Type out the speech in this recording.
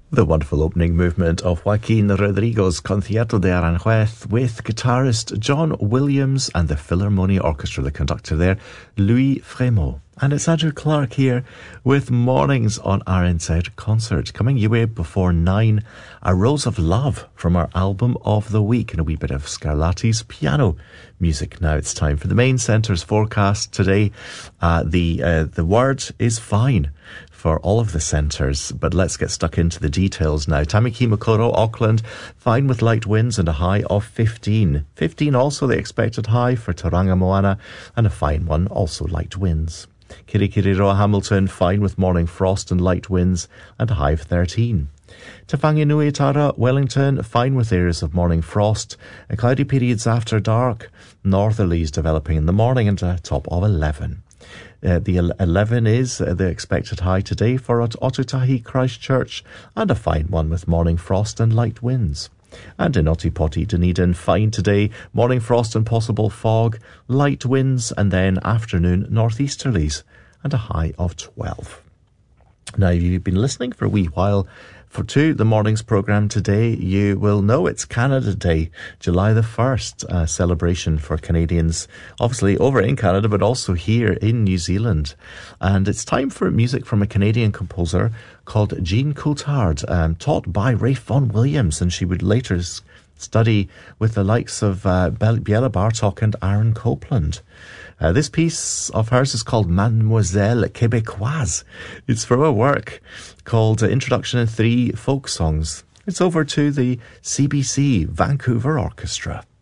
The wonderful opening movement of Joaquin Rodrigo's Concierto de Aranjuez with guitarist John Williams and the Philharmonia Orchestra, the conductor there, Louis Frémaux. And it's Andrew Clark here with Mornings on RNZ Concert. Coming your way before 9, A Rose of Love from our album of the week, and a wee bit of Scarlatti's piano music. Now it's time for the Main Centre's forecast today. The word is fine for all of the centres, but let's get stuck into the details now. Tamaki Makaurau, Auckland, fine with light winds and a high of 15. 15 also the expected high for Tauranga Moana, and a fine one, also light winds. Kirikiriroa, Hamilton, fine with morning frost and light winds and a high of 13. Te Whanganui-a-Tara, Wellington, fine with areas of morning frost, cloudy periods after dark, northerlies developing in the morning and a top of 11. The 11 is the expected high today for Otutahi Christchurch, and a fine one with morning frost and light winds. And in Otipoti, Dunedin, fine today, morning frost and possible fog, light winds, and then afternoon northeasterlies, and a high of 12. Now, if you've been listening for a wee while to the morning's programme today, you will know it's Canada Day, July the 1st, a celebration for Canadians, obviously over in Canada, but also here in New Zealand. And it's time for music from a Canadian composer called Jean Coulthard, taught by Ralph Vaughan Williams, and she would later study with the likes of Béla Bartók and Aaron Copland. This piece of hers is called Mademoiselle Québécoise. It's from a work called Introduction in 3 Folk Songs. It's over to the CBC Vancouver Orchestra.